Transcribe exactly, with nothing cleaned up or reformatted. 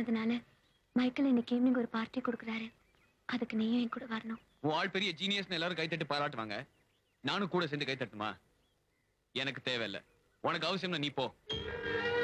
சொன்னதுனால மைக்கேல் இன்னைக்கு ஈவினிங் ஒரு பார்ட்டி கொடுக்குறாரு. அதுக்கு நீயும் என் கூட வரணும். உன் ஆள் பெரிய ஜீனியஸ் எல்லாரும் கைத்தட்டி பாராட்டுவாங்க. நானும் கூட சேர்ந்து கைத்தட்டுமா? எனக்கு தேவையில்லை. உனக்கு அவசியம் நீ போ.